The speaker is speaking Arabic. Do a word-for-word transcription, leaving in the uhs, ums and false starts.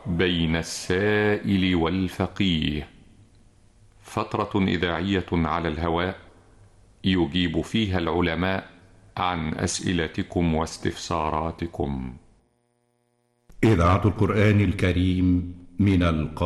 بين السائل والفقيه، فترة إذاعية على الهواء يجيب فيها العلماء عن أسئلتكم واستفساراتكم. إذاعة القرآن الكريم من القاهرة.